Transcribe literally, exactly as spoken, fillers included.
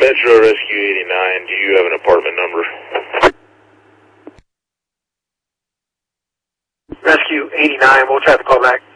Metro Rescue eighty-nine, do you have an apartment number? Rescue eighty-nine, we'll try to call back.